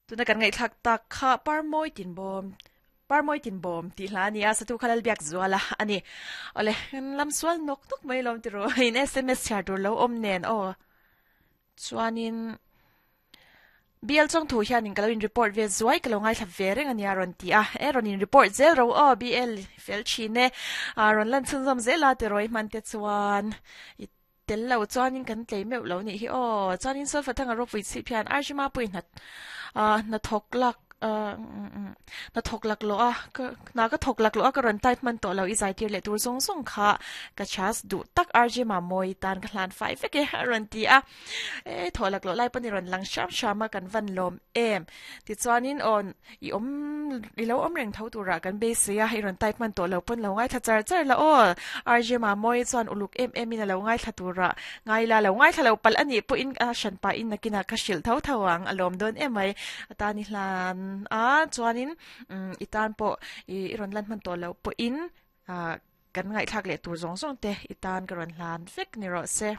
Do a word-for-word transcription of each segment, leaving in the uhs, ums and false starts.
tu na kan ngai thak tak kha par moi tin bom par moi tin bom ti hla ni a satu khalal biak zwala ani ole lam swal nok tok mai lom ti ro in sms char dur lo om nen o chuanin bial chong thu hian in kalawin report ve zuai kalongai thla vereng ani aron ti a eron in report zel ro o bl fel chine aron lan chun zam zela te roi man te chuan tel lo chuanin kan tlei meu lo ni hi o chuanin sol fatanga ro pui chi phian arjima pui nat a na thok lak uh na thok lak lo a na ka thok lak lo a ka ron tait man to lo i zai tir le tur song song kha ka chas du tak arjima moi tan khlan five ke ron ti a e tholak lo lai pani ron lang sham shama kan van lom em ti chuanin on i om i lo om reng thau tura kan be se a hi ron tait man to lo pon lo ngai tha char char la o arjima moi chuan uluk em em in lo ngai thla tura ngai la lo ngai thla lo pal ani pu in a shan pa in nakina ka shil thau thawang alom don em ai atani hlan a chuanin itan po i ron lan man to lo po in a kan ngai thak le tur zong zong te itan ka ron hlan fek ni ro se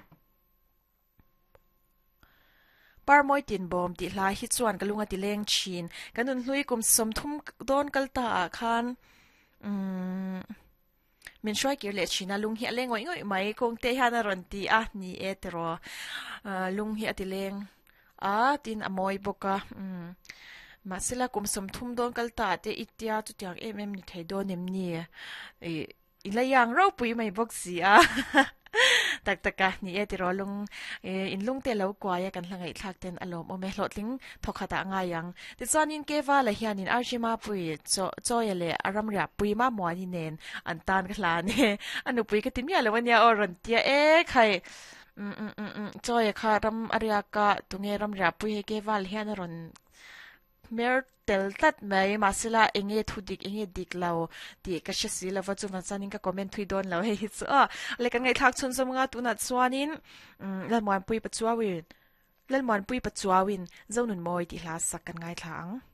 par moi tin bom ti hla hi chuan kalunga ti leng chin kanun hlui kum som thum don kalta khan um min shwai kir le china lung hi leng oi ngoi mai kong te hana ron ti a ni e tero lung hi ati leng a tin amoi boka um masila kum som thum don kalta te itia tu tiang em em ni thei don em ni e ilayang ro pui mai bok si a tak taka ni e tiro lung in lung te lo kwa ya kan hlangai thak ten alom o me hlotling thokhata nga yang ti chuanin ke wa la hian in arjima pui cho cho ya le aram ria pui ma mo ni nen an tan ka hla ne anu pui ka timya lo wania o ron tia e khai um um um cho ya kha ram aria ka tunge ram ria pui he ke wal hian ron mer tel tat mai masila enge thudik enge diklau ti ka shasi la wa chu ma chanin ka comment thui don lo he hi chu a le kan ngai thak chun somanga tuna chuanin la mon pui pa chuawin la mon pui pa chuawin zonun moi ti hla sak kan ngai thlang